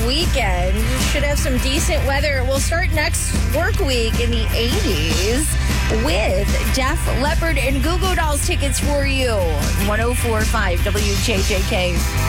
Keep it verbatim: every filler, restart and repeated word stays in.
weekend. Should have some decent weather. We'll start next work week in the eighties with Def Leppard and Goo Goo Dolls tickets for you. one oh four point five W J J K.